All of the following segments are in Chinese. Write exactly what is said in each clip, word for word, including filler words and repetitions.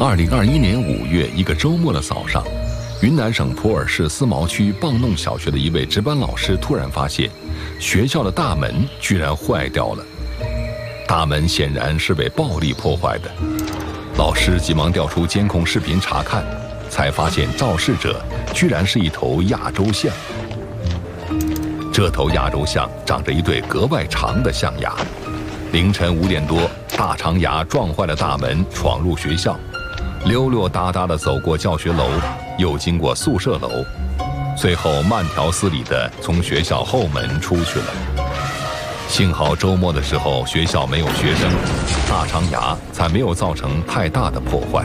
二零二一年五月一个周末的早上，云南省普洱市思茅区蚌弄小学的一位值班老师突然发现，学校的大门居然坏掉了。大门显然是被暴力破坏的。老师急忙调出监控视频查看，才发现肇事者居然是一头亚洲象。这头亚洲象长着一对格外长的象牙。凌晨五点多，大长牙撞坏了大门，闯入学校，溜溜达达地走过教学楼，又经过宿舍楼，最后慢条斯理地从学校后门出去了。幸好周末的时候学校没有学生，大长牙才没有造成太大的破坏。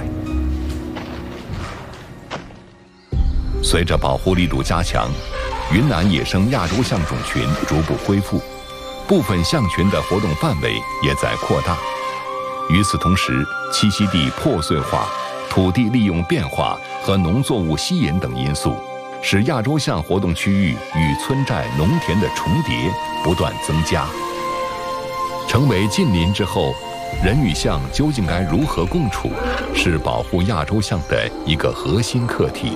随着保护力度加强，云南野生亚洲象种群逐步恢复，部分象群的活动范围也在扩大。与此同时，栖息地破碎化、土地利用变化和农作物吸引等因素，使亚洲象活动区域与村寨、农田的重叠不断增加。成为近邻之后，人与象究竟该如何共处，是保护亚洲象的一个核心课题。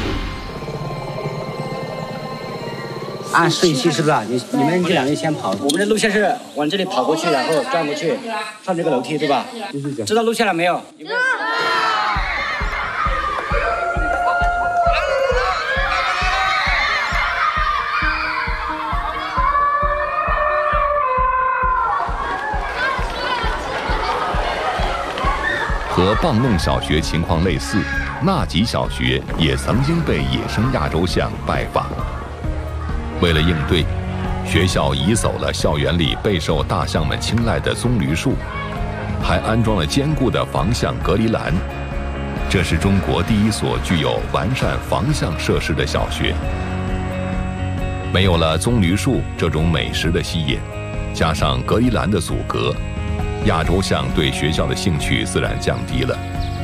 按顺序是不是啊？你你们这两个先跑，我们的路线是往这里跑过去，然后转过去，上这个楼梯，对吧？知道路线了没有？知道。 和蚌弄小学情况类似，纳吉小学也曾经被野生亚洲象拜访。为了应对，学校移走了校园里备受大象们青睐的棕榈树，还安装了坚固的防象隔离栏。这是中国第一所具有完善防象设施的小学。没有了棕榈树这种美食的吸引，加上隔离栏的阻隔，亚洲象对学校的兴趣自然降低了。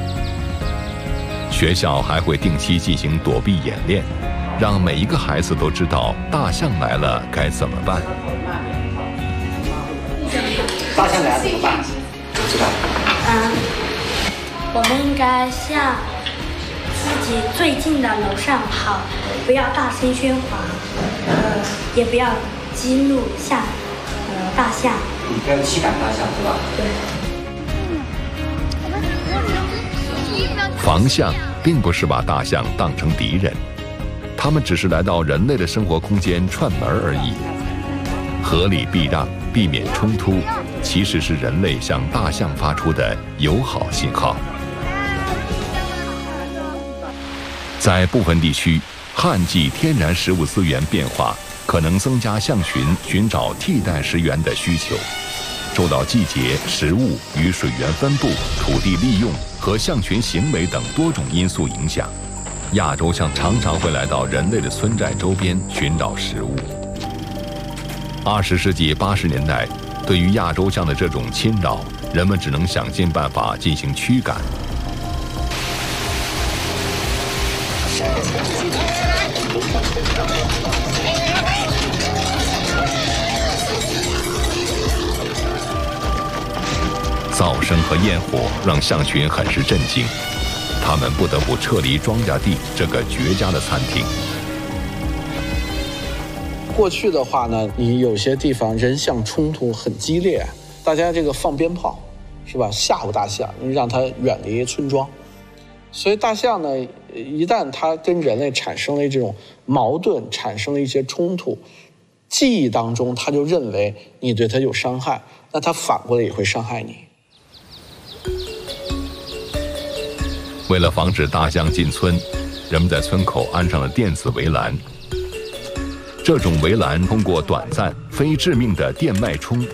学校还会定期进行躲避演练，让每一个孩子都知道大象来了该怎么办。 大象来了怎么办？知道。 嗯，我们应该向自己最近的楼上跑，不要大声喧哗，呃，也不要激怒象，呃，大象。 你不要驱赶大象，对吧？ 对。 防象并不是把大象当成敌人，它们只是来到人类的生活空间串门而已。合理避让，避免冲突，其实是人类向大象发出的友好信号。在部分地区，旱季天然食物资源变化可能增加象群寻找替代食源的需求，受到季节、食物与水源分布、土地利用和象群行为等多种因素影响。亚洲象常常会来到人类的村寨周边寻找食物。二十世纪八十年代，对于亚洲象的这种侵扰，人们只能想尽办法进行驱赶。噪声和焰火让象群很是震惊，他们不得不撤离庄稼地这个绝佳的餐厅。 过去的话呢，你有些地方人象冲突很激烈，大家这个放鞭炮，是吧？吓唬大象，让它远离村庄。所以大象呢，一旦它跟人类产生了这种矛盾，产生了一些冲突，记忆当中它就认为你对它有伤害，那它反过来也会伤害你。 为了防止大象进村，人们在村口安上了电子围栏。这种围栏通过短暂、非致命的电脉冲